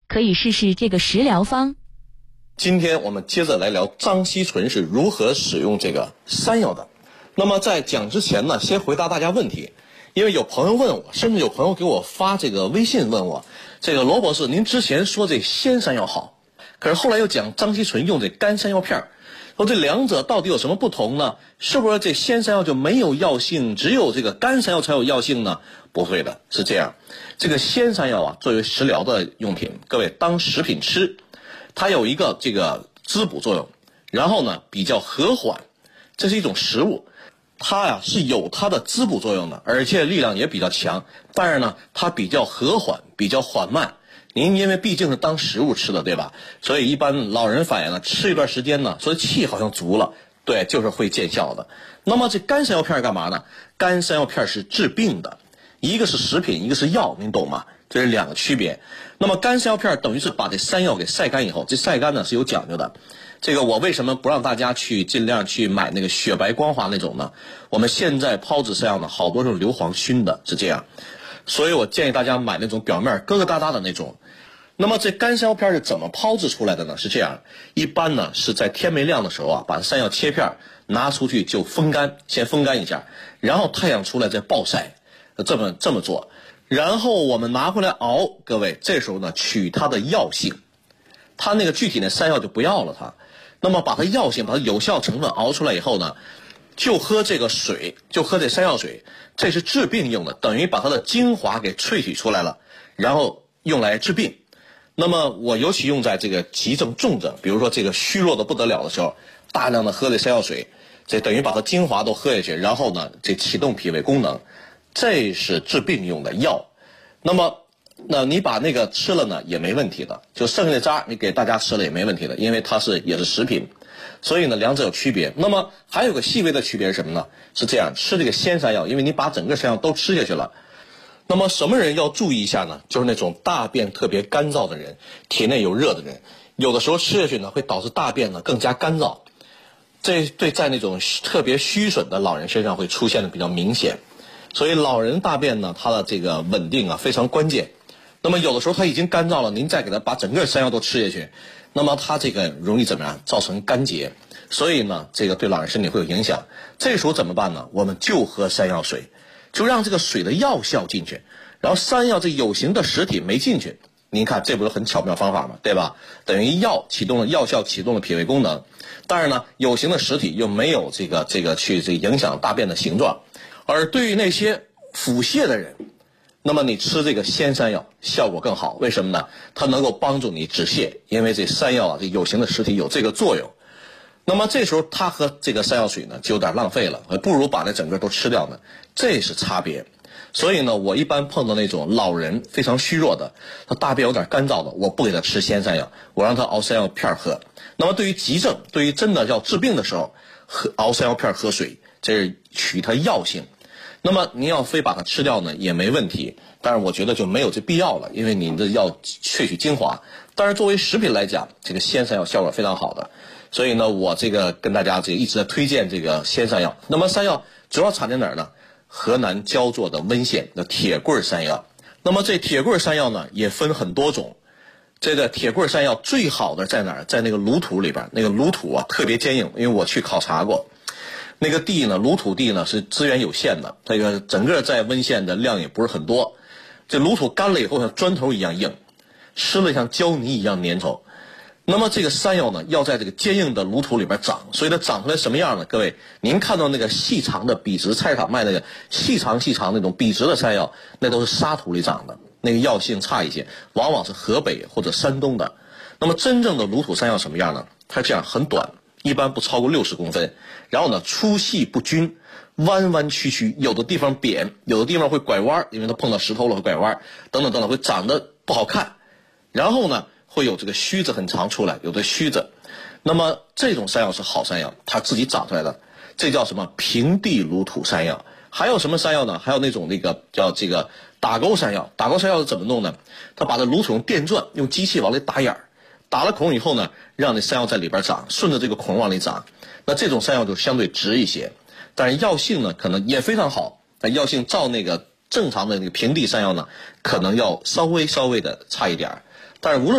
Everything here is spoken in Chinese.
可以试试这个食疗方。 今天我们接着来聊张锡纯是如何使用这个山药的。那么在讲之前呢，先回答大家问题，因为有朋友问我，甚至有朋友给我发这个微信问我，这个罗博士，您之前说这鲜山药好，可是后来又讲张锡纯用这干山药片，说这两者到底有什么不同呢？是不是这鲜山药就没有药性，只有这个干山药才有药性呢？不会的，是这样，这个鲜山药啊，作为食疗的用品，各位当食品吃，它有一个这个滋补作用，然后呢比较和缓，这是一种食物，它呀是有它的滋补作用的，而且力量也比较强，但是呢它比较和缓，比较缓慢。您因为毕竟是当食物吃的，对吧？所以一般老人反映呢，吃一段时间呢，所以气好像足了，对，就是会见效的。那么这干山药片干嘛呢？干山药片是治病的，一个是食品，一个是药，您懂吗？这是两个区别。那么干山药片等于是把这山药给晒干以后，这晒干呢是有讲究的。这个我为什么不让大家去尽量去买那个雪白光滑那种呢？我们现在抛制山药呢，好多是硫磺熏的，是这样。所以我建议大家买那种表面疙疙瘩瘩的那种。那么这干山药片是怎么抛制出来的呢？是这样，一般呢是在天没亮的时候啊，把山药切片拿出去就风干，先风干一下，然后太阳出来再暴晒，这么做，然后我们拿回来熬，各位这时候呢取它的药性，它那个具体的山药就不要了它，那么把它药性，把它有效成分熬出来以后呢，就喝这个水，就喝这山药水，这是治病用的，等于把它的精华给萃取出来了，然后用来治病。那么我尤其用在这个急症重症，比如说这个虚弱的不得了的时候，大量的喝这山药水，这等于把它精华都喝下去，然后呢这启动脾胃功能，这是治病用的药。那么你把那个吃了呢也没问题的，就剩下的渣你给大家吃了也没问题的，因为它也是食品，所以呢两者有区别。那么还有个细微的区别是什么呢？是这样，吃这个鲜山药，因为你把整个山药都吃下去了，那么什么人要注意一下呢？就是那种大便特别干燥的人，体内有热的人，有的时候吃下去呢会导致大便呢更加干燥，这对在那种特别虚损的老人身上会出现的比较明显。所以老人大便呢它的这个稳定啊非常关键。那么有的时候它已经干燥了，您再给它把整个山药都吃下去，那么它这个容易怎么样？造成干结，所以呢这个对老人身体会有影响。这时候怎么办呢？我们就喝山药水，就让这个水的药效进去，然后山药这有形的实体没进去。您看这不是很巧妙方法吗？对吧？等于药效启动了脾胃功能，但是呢有形的实体又没有这个去影响大便的形状。而对于那些腹泻的人，那么你吃这个鲜山药效果更好，为什么呢？它能够帮助你止泻，因为这山药啊这有形的实体有这个作用。那么这时候他喝这个山药水呢就有点浪费了，不如把那整个都吃掉呢，这是差别。所以呢我一般碰到那种老人非常虚弱的，他大便有点干燥的，我不给他吃鲜山药，我让他熬山药片喝。那么对于急症，对于真的要治病的时候，熬山药片喝水，这是取它药性。那么您要非把它吃掉呢也没问题，但是我觉得就没有这必要了，因为你的要萃取精华。但是作为食品来讲，这个鲜山药效果非常好的，所以呢我这个跟大家这个一直在推荐这个鲜山药。那么山药主要产在哪儿呢？河南焦作的温县的铁棍山药。那么这铁棍山药呢也分很多种，这个铁棍山药最好的在哪儿？在那个卤土里边，那个卤土啊特别坚硬，因为我去考察过。那个地呢，卤土地呢是资源有限的，这个整个在温县的量也不是很多。这卤土干了以后像砖头一样硬，湿了像胶泥一样粘稠。那么这个山药呢要在这个坚硬的卤土里边长，所以它长出来什么样呢？各位，您看到那个细长的笔直，菜市场卖那个细长那种笔直的山药，那都是沙土里长的，那个药性差一些，往往是河北或者山东的。那么真正的卤土山药什么样呢？它这样很短，一般不超过60公分，然后呢粗细不均，弯弯曲曲，有的地方扁，有的地方会拐弯，因为它碰到石头了会拐弯，等等等等，会长得不好看。然后呢会有这个须子很长出来，有的须子。那么这种山药是好山药，它自己长出来的，这叫什么平地卤土山药。还有什么山药呢？还有那种叫这个打沟山药。打沟山药是怎么弄呢？它把这卤土用电钻，用机器往里打眼儿，打了孔以后呢，让那山药在里边长，顺着这个孔往里长。那这种山药就相对直一些，但是药性呢可能也非常好，但药性照那个正常的那个平地山药呢，可能要稍微的差一点。但是无论